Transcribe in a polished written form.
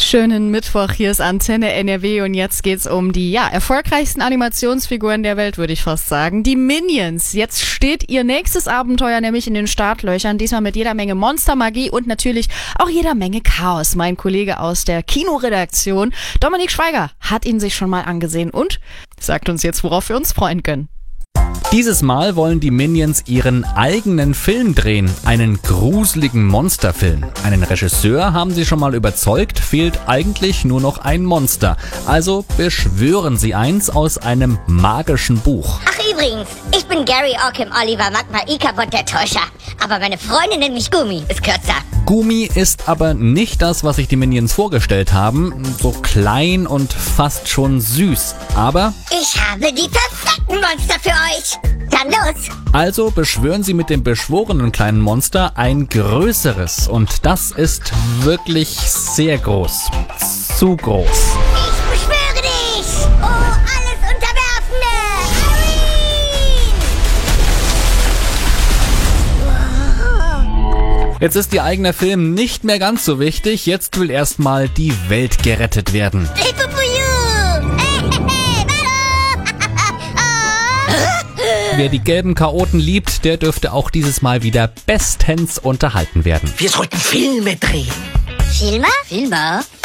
Schönen Mittwoch, hier ist Antenne NRW und jetzt geht's um die erfolgreichsten Animationsfiguren der Welt, würde ich fast sagen. Die Minions. Jetzt steht ihr nächstes Abenteuer nämlich in den Startlöchern, diesmal mit jeder Menge Monstermagie und natürlich auch jeder Menge Chaos. Mein Kollege aus der Kinoredaktion, Dominik Schweiger, hat ihn sich schon mal angesehen und sagt uns jetzt, worauf wir uns freuen können. Dieses Mal wollen die Minions ihren eigenen Film drehen, einen gruseligen Monsterfilm. Einen Regisseur haben sie schon mal überzeugt, fehlt eigentlich nur noch ein Monster. Also beschwören sie eins aus einem magischen Buch. Ach übrigens, ich bin Gary Ockham Oliver Magma Ikabot der Täuscher. Aber meine Freundin nennt mich Gumi, ist kürzer. Gumi ist aber nicht das, was sich die Minions vorgestellt haben. So klein und fast schon süß. Aber Ich habe die perfekten Monster für euch. Dann los. also beschwören sie mit dem beschworenen kleinen Monster ein größeres. Und das ist wirklich sehr groß. Zu groß. Ich beschwöre dich. Oh, alles Unterwerfende. Halloween. Jetzt ist ihr eigener Film nicht mehr ganz so wichtig. Jetzt will erstmal die Welt gerettet werden. Hey, Wer die gelben Chaoten liebt, der dürfte auch dieses Mal wieder bestens unterhalten werden. Wir sollten Filme drehen. Filme?